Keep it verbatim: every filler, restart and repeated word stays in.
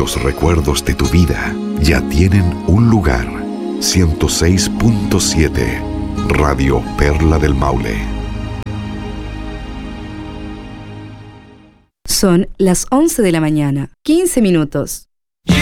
Los recuerdos de tu vida ya tienen un lugar. ciento seis punto siete Radio Perla del Maule. Son las once de la mañana, quince minutos.